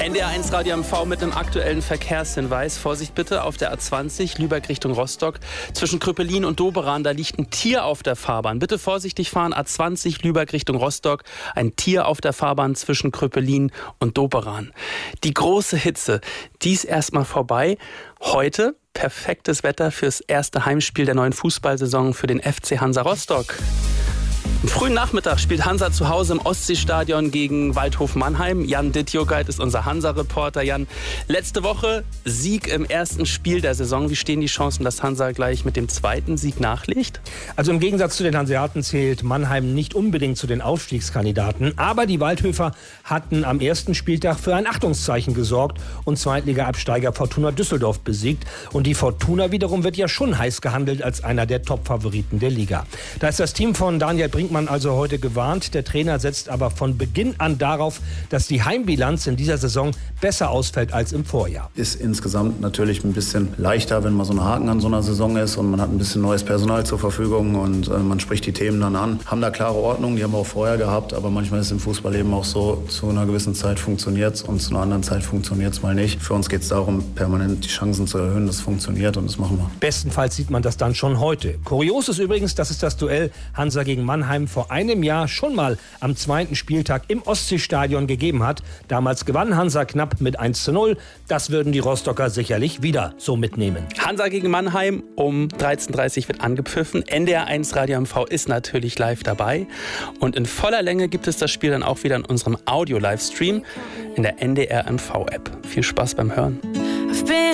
NDR1 Radio MV mit einem aktuellen Verkehrshinweis. Vorsicht bitte auf der A20 Lübeck Richtung Rostock. Zwischen Kröpelin und Doberan, da liegt ein Tier auf der Fahrbahn. Bitte vorsichtig fahren, A20 Lübeck Richtung Rostock. Ein Tier auf der Fahrbahn zwischen Kröpelin und Doberan. Die große Hitze, die ist erstmal vorbei. Heute perfektes Wetter fürs erste Heimspiel der neuen Fußballsaison für den FC Hansa Rostock. Am frühen Nachmittag spielt Hansa zu Hause im Ostseestadion gegen Waldhof Mannheim. Jan Dittjogait ist unser Hansa-Reporter. Jan, letzte Woche Sieg im ersten Spiel der Saison. Wie stehen die Chancen, dass Hansa gleich mit dem zweiten Sieg nachlegt? Also im Gegensatz zu den Hanseaten zählt Mannheim nicht unbedingt zu den Aufstiegskandidaten. Aber die Waldhöfer hatten am ersten Spieltag für ein Achtungszeichen gesorgt und Zweitliga-Absteiger Fortuna Düsseldorf besiegt. Und die Fortuna wiederum wird ja schon heiß gehandelt als einer der Top-Favoriten der Liga. Da ist das Team von Daniel Brinkmann also heute gewarnt. Der Trainer setzt aber von Beginn an darauf, dass die Heimbilanz in dieser Saison besser ausfällt als im Vorjahr. Ist insgesamt natürlich ein bisschen leichter, wenn mal so ein Haken an so einer Saison ist und man hat ein bisschen neues Personal zur Verfügung und man spricht die Themen dann an. Haben da klare Ordnung, die haben wir auch vorher gehabt, aber manchmal ist es im Fußballleben auch so, zu einer gewissen Zeit funktioniert es und zu einer anderen Zeit funktioniert es mal nicht. Für uns geht es darum, permanent die Chancen zu erhöhen, das funktioniert und das machen wir. Bestenfalls sieht man das dann schon heute. Kurios ist übrigens, dass es das Duell Hansa gegen Mannheim vor einem Jahr schon mal am zweiten Spieltag im Ostseestadion gegeben hat. Damals gewann Hansa knapp mit 1:0. Das würden die Rostocker sicherlich wieder so mitnehmen. Hansa gegen Mannheim um 13:30 Uhr wird angepfiffen. NDR1 Radio MV ist natürlich live dabei. Und in voller Länge gibt es das Spiel dann auch wieder in unserem Audio-Livestream in der NDR MV-App. Viel Spaß beim Hören.